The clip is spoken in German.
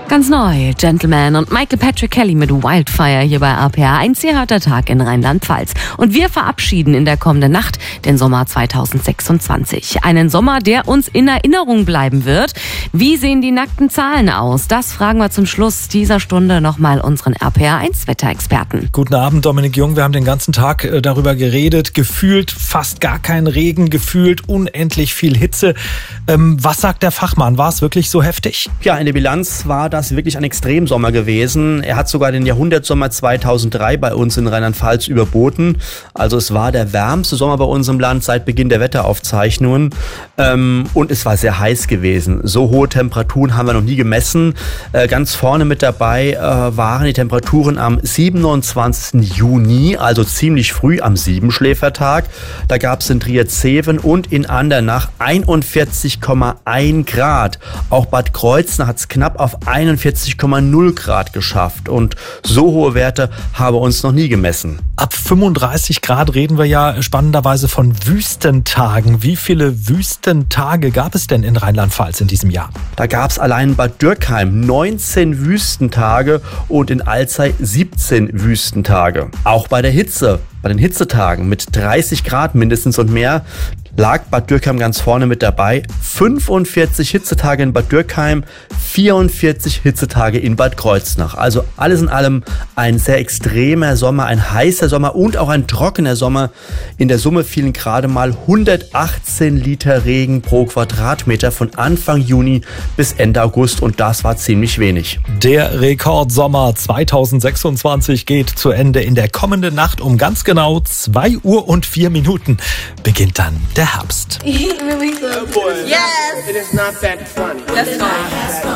Ganz neu, Gentleman und Michael Patrick Kelly mit Wildfire hier bei RPR 1. Hier hört der Tag in Rheinland-Pfalz. Und wir verabschieden in der kommenden Nacht den Sommer 2026. Einen Sommer, der uns in Erinnerung bleiben wird. Wie sehen die nackten Zahlen aus? Das fragen wir zum Schluss dieser Stunde nochmal unseren RPR 1 Wetterexperten. Guten Abend, Dominik Jung. Wir haben den ganzen Tag darüber geredet. Gefühlt fast gar kein Regen, gefühlt unendlich viel Hitze. Was sagt der Fachmann? War es wirklich so heftig? Ja, in der Bilanz war das wirklich ein Extremsommer gewesen. Er hat sogar den Jahrhundertsommer 2003 bei uns in Rheinland-Pfalz überboten. Also es war der wärmste Sommer bei uns im Land seit Beginn der Wetteraufzeichnungen. Und es war sehr heiß gewesen. So hohe Temperaturen haben wir noch nie gemessen. Ganz vorne mit dabei waren die Temperaturen am 27. Juni, also ziemlich früh am Siebenschläfertag. Da gab es in Trier-Zeven und in Andernach 41,1 Grad. Auch Bad Kreuznach hat es knapp auf 41,0 Grad geschafft. Und so hohe Werte haben wir uns noch nie gemessen. Ab 35 Grad reden wir ja spannenderweise von Wüstentagen. Wie viele Wüstentage gab es denn in Rheinland-Pfalz in diesem Jahr? Da gab es allein in Bad Dürkheim 19 Wüstentage und in Alzey 17 Wüstentage. Auch bei der Hitze, bei den Hitzetagen mit 30 Grad mindestens und mehr, lag Bad Dürkheim ganz vorne mit dabei. 45 Hitzetage in Bad Dürkheim, 44 Hitzetage in Bad Kreuznach. Also alles in allem ein sehr extremer Sommer, ein heißer Sommer und auch ein trockener Sommer. In der Summe fielen gerade mal 118 Liter Regen pro Quadratmeter von Anfang Juni bis Ende August und das war ziemlich wenig. Der Rekordsommer 2026 geht zu Ende. In der kommenden Nacht um ganz genau 2 Uhr und 4 Minuten beginnt dann der Herbst. Yes! It is not that funny. That's fine.